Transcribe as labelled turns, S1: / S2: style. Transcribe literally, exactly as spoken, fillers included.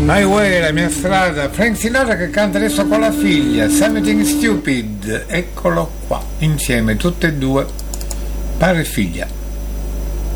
S1: My Way, la mia strada. Frank Sinatra che canta adesso con la figlia, Something Stupid. Eccolo qua, insieme tutte e due, padre e figlia.